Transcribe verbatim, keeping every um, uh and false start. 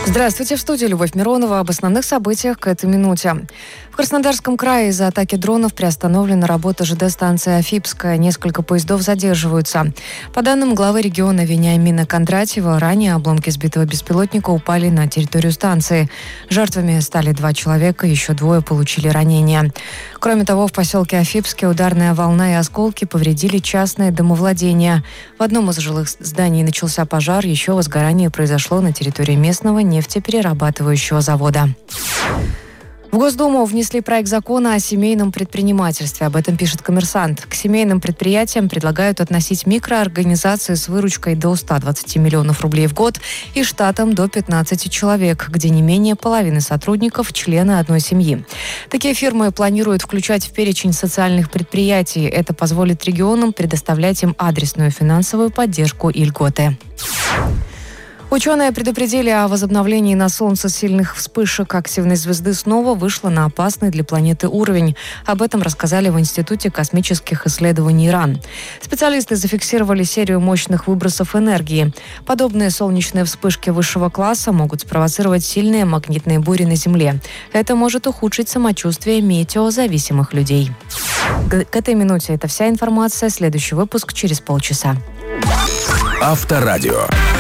Здравствуйте, в студии Любовь Миронова. Об основных событиях к этой минуте. В Краснодарском крае из-за атаки дронов приостановлена работа ЖД-станции Афипская. Несколько поездов задерживаются. По данным главы региона Вениамина Кондратьева, ранее обломки сбитого беспилотника упали на территорию станции. Жертвами стали два человека, еще двое получили ранения. Кроме того, в поселке Афипске ударная волна и осколки повредили частное домовладение. В одном из жилых зданий начался пожар, еще возгорание произошло на территории местного нефтеперерабатывающего завода. В Госдуму внесли проект закона о семейном предпринимательстве. Об этом пишет «Коммерсант». К семейным предприятиям предлагают относить микроорганизации с выручкой до ста двадцати миллионов рублей в год и штатом до пятнадцати человек, где не менее половины сотрудников – члены одной семьи. Такие фирмы планируют включать в перечень социальных предприятий. Это позволит регионам предоставлять им адресную финансовую поддержку и льготы. Ученые предупредили о возобновлении на Солнце сильных вспышек. Активной звезды снова вышла на опасный для планеты уровень. Об этом рассказали в Институте космических исследований РАН. Специалисты зафиксировали серию мощных выбросов энергии. Подобные солнечные вспышки высшего класса могут спровоцировать сильные магнитные бури на Земле. Это может ухудшить самочувствие метеозависимых людей. К этой минуте это вся информация. Следующий выпуск через полчаса. Авторадио.